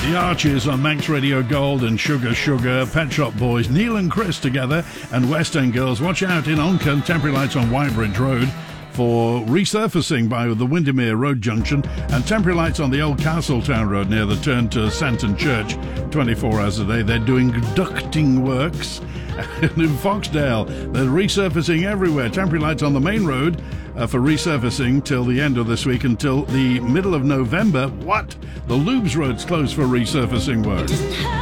The Archies on Manx Radio Gold and Sugar Sugar, Pet Shop Boys, Neil and Chris together, and West End Girls. Watch out in Onken, temporary lights on Wybridge Road for resurfacing by the Windermere Road Junction, and temporary lights on the old Castletown Road near the turn to Santon Church, 24 hours a day. They're doing ducting works. And in Foxdale, they're resurfacing everywhere. Temporary lights on the main road for resurfacing till the end of this week, until the middle of November. What? The Lubes Road's closed for resurfacing work.